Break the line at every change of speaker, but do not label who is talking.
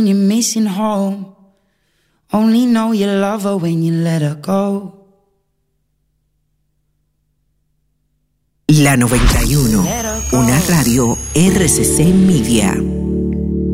You're missing home. Only know you love her when you let her go.
La 91, una radio RCC Media.